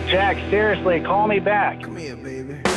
Jack, seriously, call me back. Come here, baby.